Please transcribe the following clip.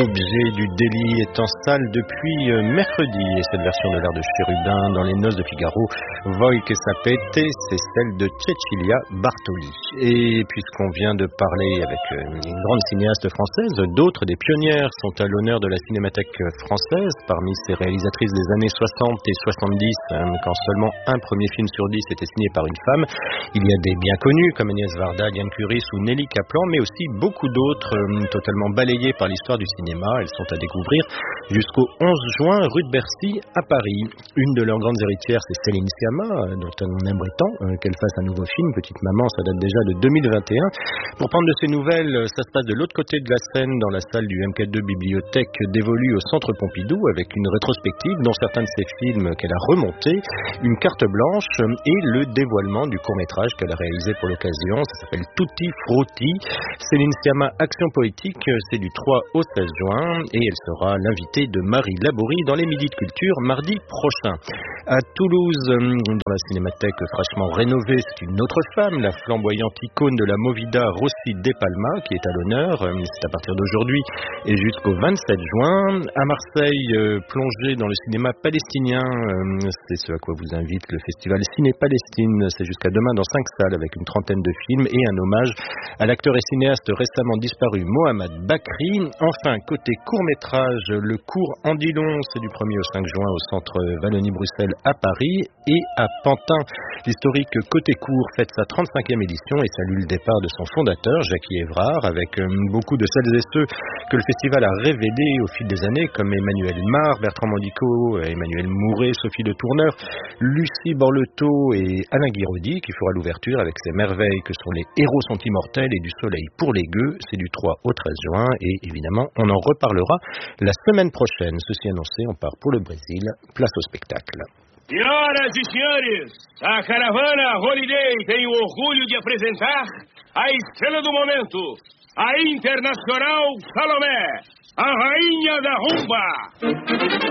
Objet du délit est en salle depuis mercredi et cette version de l'art de Chérubin dans Les Noces de Figaro, Voi che sapete, c'est celle de Cecilia Bartoli. Et puisqu'on vient de parler avec une grande cinéaste française, d'autres des pionnières sont à l'honneur de la Cinémathèque française, parmi ces réalisatrices des années 60 et 70, quand seulement un premier film sur 10 était signé par une femme. Il y a des bien connus comme Agnès Varda, Diane Curis ou Nelly Kaplan, mais aussi beaucoup d'autres totalement balayées par l'histoire du cinéma. Elles sont à découvrir jusqu'au 11 juin rue de Bercy à Paris. Une de leurs grandes héritières, c'est Céline Sciamma, dont on aimerait tant qu'elle fasse un nouveau film. Petite maman, ça date déjà de 2021. Pour prendre de ses nouvelles, ça se passe de l'autre côté de la Seine, dans la salle du MK2 Bibliothèque dévolue au Centre Pompidou, avec une rétrospective dont certains de ses films qu'elle a remontés, une carte blanche et le dévoilement du court-métrage qu'elle a réalisé pour l'occasion. Ça s'appelle Tutti Frutti. Céline Sciamma, Action Poétique, c'est du 3 au 16 juin et elle sera l'invitée de Marie Laborie dans les Midis de Culture mardi prochain. À Toulouse, dans la cinémathèque fraîchement rénovée, c'est une autre femme, la flamboyante icône de la Movida, Rossi De Palma, qui est à l'honneur. C'est à partir d'aujourd'hui et jusqu'au 27 juin. À Marseille, plongée dans le cinéma palestinien, c'est ce à quoi vous invite le festival Ciné-Palestine. C'est jusqu'à demain dans 5 salles avec une trentaine de films et un hommage à l'acteur et cinéaste récemment disparu Mohamed Bakri. Enfin, côté court-métrage, le court Andilon, c'est du 1er au 5 juin au centre Wallonie-Bruxelles à Paris. Et à Pantin, l'historique Côté court fête sa 35e édition et salue le départ de son fondateur, Jackie Évrard, avec beaucoup de celles et ceux que le festival a révélés au fil des années, comme Emmanuel Mar, Bertrand Mandico, Emmanuel Mouret, Sophie Le Tourneur, Lucie Borletot et Alain Guiraudy, qui fera l'ouverture avec ses merveilles que sont Les héros sont immortels et Du soleil pour les gueux. C'est du 3 au 13 juin et évidemment, on en reparlera la semaine prochaine. Ceci annoncé, on part pour le Brésil. Place au spectacle. Senhoras e senhores, a caravana Holiday tem o orgulho de apresentar a estrela do momento, a Internacional Salomé, a rainha da rumba.